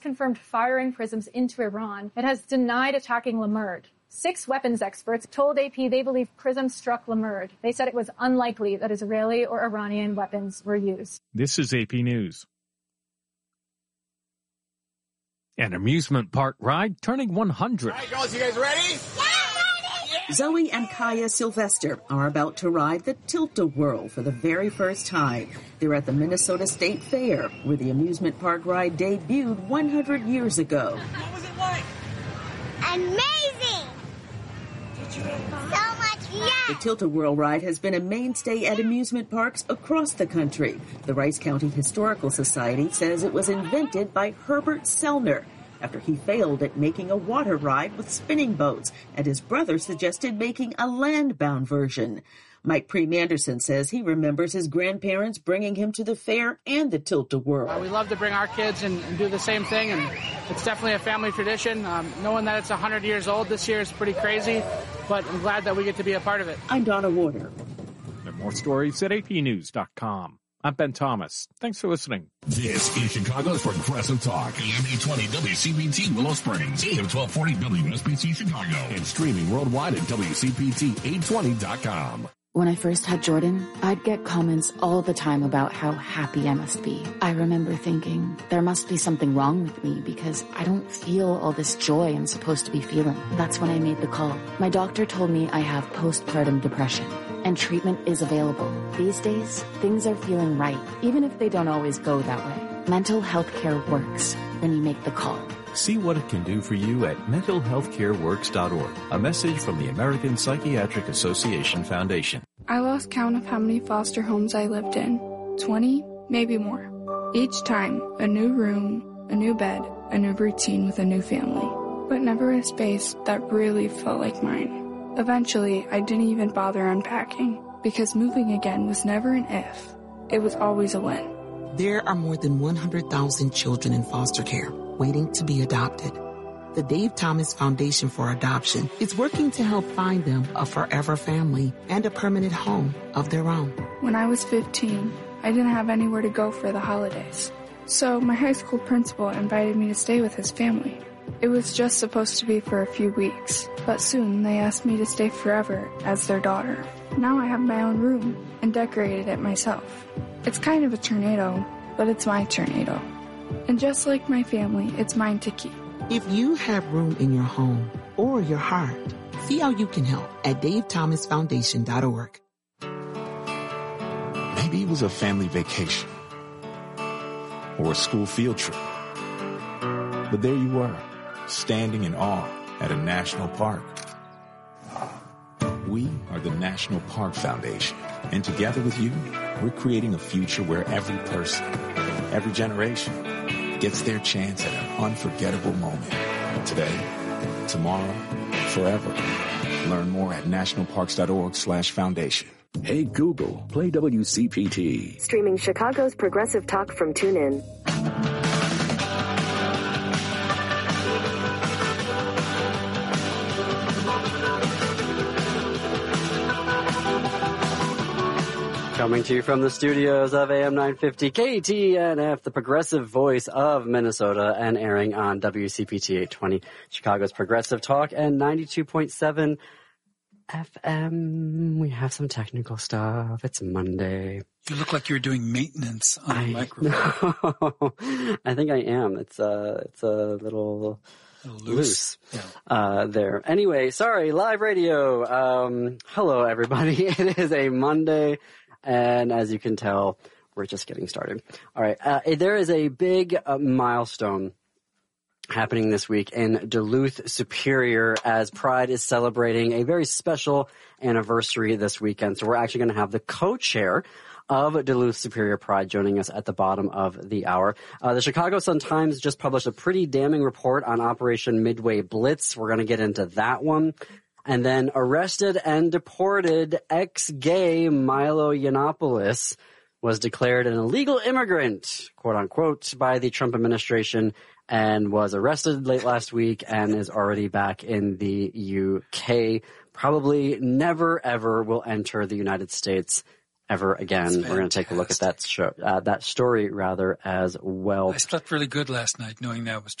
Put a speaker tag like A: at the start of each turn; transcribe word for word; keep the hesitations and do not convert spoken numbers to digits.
A: confirmed firing prisms into Iran. It has denied attacking Lamurd. Six weapons experts told A P they believe prisms struck Lamurd. They said it was unlikely that Israeli or Iranian weapons were used.
B: This is A P News. An amusement park ride turning one hundred.
C: All right, girls, you guys ready?
D: Yeah! Zoe and Kaya Sylvester are about to ride the Tilt-A-Whirl for the very first time. They're at the Minnesota State Fair, where the amusement park ride debuted one hundred years ago.
C: What was it like?
E: Amazing!
C: Did you have fun?
E: So much fun!
D: The Tilt-A-Whirl ride has been a mainstay at amusement parks across the country. The Rice County Historical Society says it was invented by Herbert Sellner after he failed at making a water ride with spinning boats, and his brother suggested making a land-bound version. Mike Preem-Anderson says he remembers his grandparents bringing him to the fair and the Tilt-A-Whirl.
F: Uh, we love to bring our kids and, and do the same thing, and it's definitely a family tradition. Um, knowing that it's one hundred years old this year is pretty crazy, but I'm glad that we get to be a part of it.
D: I'm Donna Warner.
B: There are more stories at A P news dot com. I'm Ben Thomas. Thanks for listening.
G: This is Chicago's Progressive Talk. A M eight twenty W C P T Willow Springs. A M twelve forty W S B C Chicago. And streaming worldwide at W C P T eight twenty dot com.
H: When I first had Jordan, I'd get comments all the time about how happy I must be. I remember thinking, there must be something wrong with me because I don't feel all this joy I'm supposed to be feeling. That's when I made the call. My doctor told me I have postpartum depression, and treatment is available. These days, things are feeling right, even if they don't always go that way. Mental health care works when you make the call.
I: See what it can do for you at mental health care works dot org. A message from the American Psychiatric Association Foundation.
J: I lost count of how many foster homes I lived in. twenty, maybe more. Each time, a new room, a new bed, a new routine with a new family. But never a space that really felt like mine. Eventually, I didn't even bother unpacking, because moving again was never an if. It was always a when.
K: There are more than one hundred thousand children in foster care waiting to be adopted. The Dave Thomas Foundation for Adoption is working to help find them a forever family and a permanent home of their own.
J: When I was fifteen, I didn't have anywhere to go for the holidays. So my high school principal invited me to stay with his family. It was just supposed to be for a few weeks, but soon they asked me to stay forever as their daughter. Now I have my own room and decorated it myself. It's kind of a tornado, but it's my tornado. And just like my family, it's mine to keep.
K: If you have room in your home or your heart, see how you can help at dave thomas foundation dot org.
L: Maybe it was a family vacation or a school field trip. But there you were, standing in awe at a national park. We are the National Park Foundation, and together with you, we're creating a future where every person, every generation, gets their chance at an unforgettable moment. Today, tomorrow, forever. Learn more at national parks dot org slash foundation.
M: Hey Google, play W C P T.
N: Streaming Chicago's Progressive Talk from TuneIn.
O: Coming to you from the studios of A M nine fifty K T N F, the progressive voice of Minnesota, and airing on W C P T eight twenty, Chicago's Progressive Talk, and ninety-two point seven F M. We have some technical stuff. It's Monday.
P: You look like you're doing maintenance on I, the microphone.
O: I think I am. It's a, it's a little...
P: Loose,
O: loose.
P: Yeah.
O: Uh, there. Anyway, sorry, live radio. Um, hello, everybody. It is a Monday. And as you can tell, we're just getting started. All right. Uh, there is a big uh, milestone happening this week in Duluth Superior as Pride is celebrating a very special anniversary this weekend. So we're actually going to have the co-chair of Duluth Superior Pride joining us at the bottom of the hour. Uh, the Chicago Sun-Times just published a pretty damning report on Operation Midway Blitz. We're going to get into that one. And then arrested and deported ex-gay Milo Yiannopoulos was declared an illegal immigrant, quote unquote, by the Trump administration and was arrested late last week and is already back in the U K. Probably never ever will enter the United States ever again. We're going to take a look at that show, uh, that story rather as well.
P: I slept really good last night knowing that was